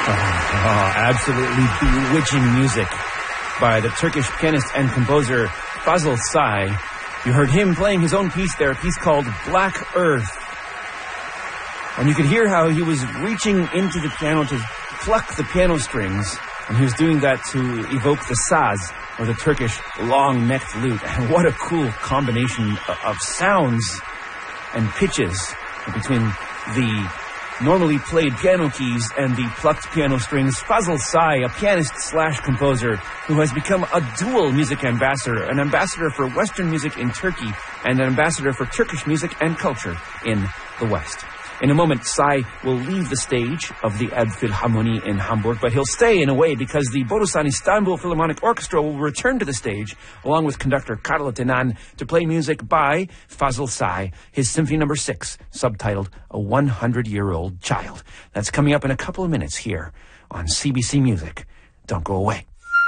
Absolutely bewitching music by the Turkish pianist and composer Fazıl Say. You heard him playing his own piece there, a piece called Black Earth. And you could hear how he was reaching into the piano to pluck the piano strings, and he was doing that to evoke the saz, or the Turkish long-necked lute. And what a cool combination of sounds and pitches between the normally played piano keys and the plucked piano strings. Fazıl Say, a pianist/composer who has become a dual music ambassador, an ambassador for Western music in Turkey and an ambassador for Turkish music and culture in the West. In a moment, Say will leave the stage of the Elbphilharmonie in Hamburg, but he'll stay in a way because the Borusan Istanbul Philharmonic Orchestra will return to the stage along with conductor Karl Tenan to play music by Fazıl Say, his Symphony No. 6, subtitled A 100-Year-Old Child. That's coming up in a couple of minutes here on CBC Music. Don't go away.